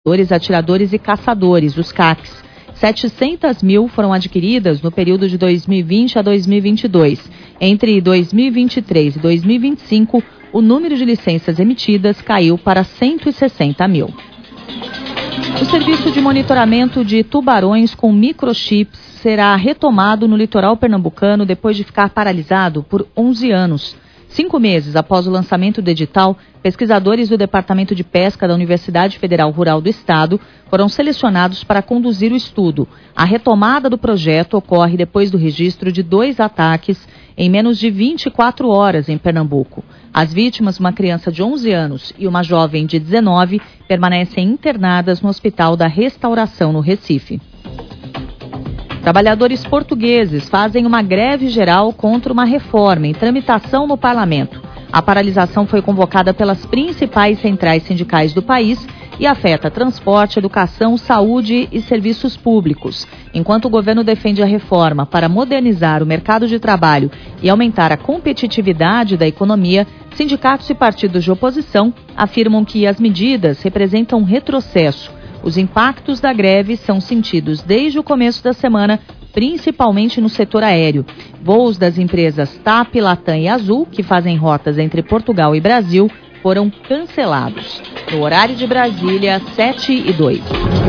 atiradores e caçadores, os CACs. 700 mil foram adquiridas no período de 2020 a 2022. Entre 2023 e 2025, o número de licenças emitidas caiu para 160 mil. O serviço de monitoramento de tubarões com microchips será retomado no litoral pernambucano depois de ficar paralisado por 11 anos. 5 meses após o lançamento do edital, pesquisadores do Departamento de Pesca da Universidade Federal Rural do Estado foram selecionados para conduzir o estudo. A retomada do projeto ocorre depois do registro de 2 ataques em menos de 24 horas em Pernambuco. As vítimas, uma criança de 11 anos e uma jovem de 19, permanecem internadas no Hospital da Restauração, no Recife. Trabalhadores portugueses fazem uma greve geral contra uma reforma em tramitação no parlamento. A paralisação foi convocada pelas principais centrais sindicais do país e afeta transporte, educação, saúde e serviços públicos. Enquanto o governo defende a reforma para modernizar o mercado de trabalho e aumentar a competitividade da economia, sindicatos e partidos de oposição afirmam que as medidas representam um retrocesso. Os impactos da greve são sentidos desde o começo da semana, principalmente no setor aéreo. Voos das empresas TAP, Latam e Azul, que fazem rotas entre Portugal e Brasil, foram cancelados. No horário de Brasília, 7h02.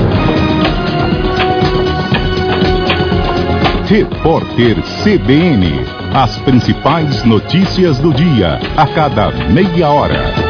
Repórter CBN. As principais notícias do dia, a cada meia hora.